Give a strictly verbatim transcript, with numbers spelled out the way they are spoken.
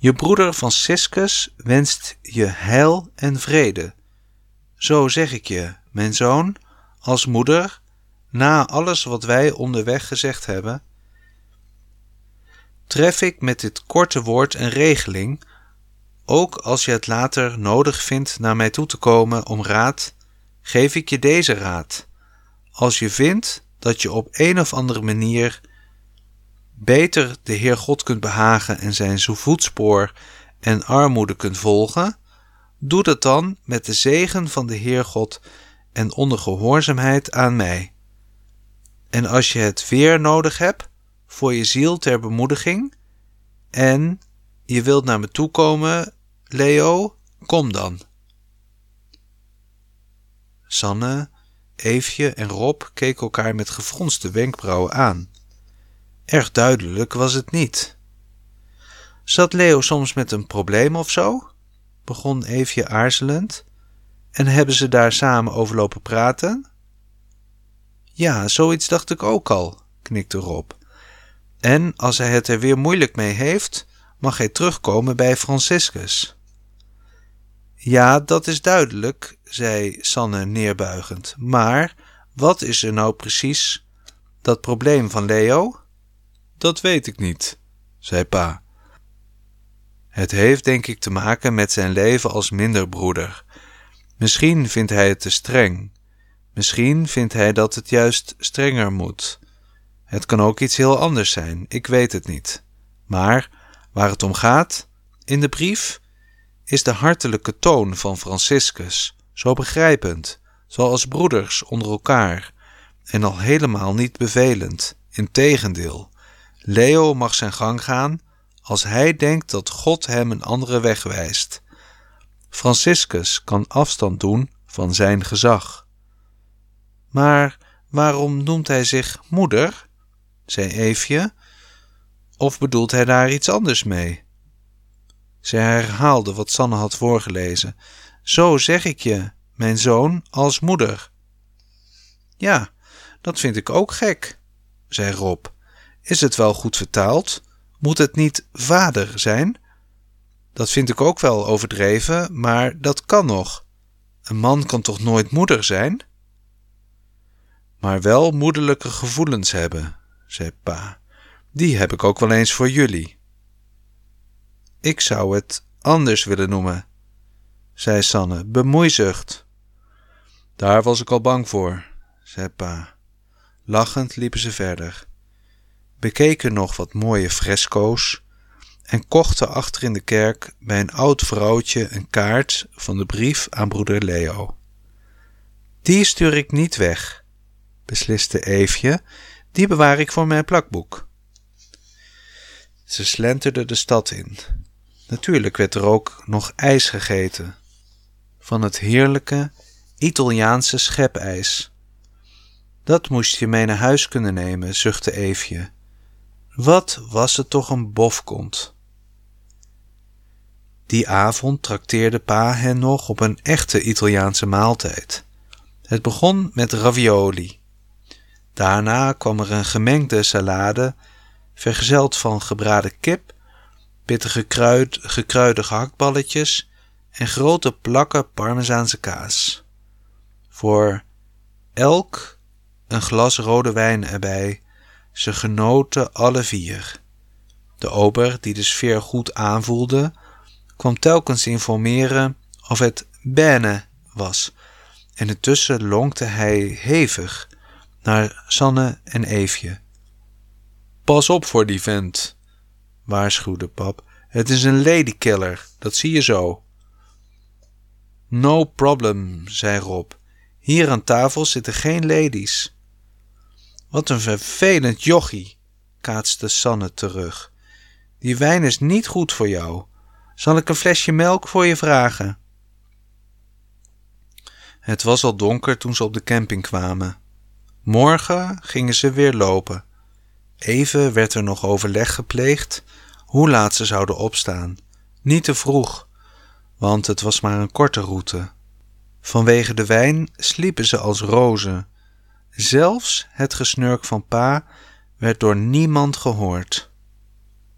Je broeder Franciscus wenst je heil en vrede. Zo zeg ik je, mijn zoon, als moeder, na alles wat wij onderweg gezegd hebben, tref ik met dit korte woord een regeling, ook als je het later nodig vindt naar mij toe te komen om raad, geef ik je deze raad. Als je vindt dat je op een of andere manier beter de Heer God kunt behagen en zijn voetspoor en armoede kunt volgen, doe dat dan met de zegen van de Heer God en onder gehoorzaamheid aan mij. En als je het weer nodig hebt voor je ziel ter bemoediging en je wilt naar me toe komen, Leo, kom dan. Sanne, Eefje en Rob keken elkaar met gefronste wenkbrauwen aan. Erg duidelijk was het niet. Zat Leo soms met een probleem of zo? Begon Eefje aarzelend. En hebben ze daar samen over lopen praten? Ja, zoiets dacht ik ook al, knikte Rob. En als hij het er weer moeilijk mee heeft, mag hij terugkomen bij Franciscus. Ja, dat is duidelijk, zei Sanne neerbuigend. Maar wat is er nou precies dat probleem van Leo? Dat weet ik niet, zei pa. Het heeft denk ik te maken met zijn leven als minderbroeder. Misschien vindt hij het te streng. Misschien vindt hij dat het juist strenger moet. Het kan ook iets heel anders zijn, ik weet het niet. Maar waar het om gaat, in de brief, is de hartelijke toon van Franciscus, zo begrijpend, zoals broeders onder elkaar, en al helemaal niet bevelend, integendeel. Leo mag zijn gang gaan als hij denkt dat God hem een andere weg wijst. Franciscus kan afstand doen van zijn gezag. Maar waarom noemt hij zich moeder? Zei Eefje. Of bedoelt hij daar iets anders mee? Zij herhaalde wat Sanne had voorgelezen. Zo zeg ik je, mijn zoon, als moeder. Ja, dat vind ik ook gek, zei Rob. Is het wel goed vertaald? Moet het niet vader zijn? Dat vind ik ook wel overdreven, maar dat kan nog. Een man kan toch nooit moeder zijn? Maar wel moederlijke gevoelens hebben, zei pa. Die heb ik ook wel eens voor jullie. Ik zou het anders willen noemen, zei Sanne, bemoeizucht. Daar was ik al bang voor, zei pa. Lachend liepen ze verder, bekeken nog wat mooie fresco's en kochten achter in de kerk bij een oud vrouwtje een kaart van de brief aan broeder Leo. Die stuur ik niet weg, besliste Eefje, die bewaar ik voor mijn plakboek. Ze slenterde de stad in. Natuurlijk werd er ook nog ijs gegeten, van het heerlijke Italiaanse schepijs. Dat moest je mee naar huis kunnen nemen, zuchtte Eefje. Wat was het toch een bofkont. Die avond trakteerde pa hen nog op een echte Italiaanse maaltijd. Het begon met ravioli. Daarna kwam er een gemengde salade, vergezeld van gebraden kip, pittige kruid, gekruide gehaktballetjes en grote plakken parmezaanse kaas. Voor elk een glas rode wijn erbij. Ze genoten alle vier. De ober, die de sfeer goed aanvoelde, kwam telkens informeren of het bene was, en intussen lonkte hij hevig naar Sanne en Eefje. Pas op voor die vent, waarschuwde pap. Het is een ladykiller, dat zie je zo. No problem, zei Rob. Hier aan tafel zitten geen ladies. Wat een vervelend jochie, kaatste Sanne terug. Die wijn is niet goed voor jou. Zal ik een flesje melk voor je vragen? Het was al donker toen ze op de camping kwamen. Morgen gingen ze weer lopen. Even werd er nog overleg gepleegd hoe laat ze zouden opstaan. Niet te vroeg, want het was maar een korte route. Vanwege de wijn sliepen ze als rozen. Zelfs het gesnurk van pa werd door niemand gehoord.